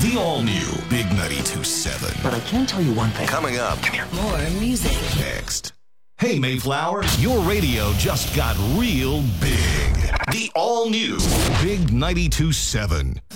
The all-new Big 92.7. But I can tell you one thing. Coming up. Come here. More music. Next. Hey, Mayflower, your radio just got real big. The all-new Big 92.7.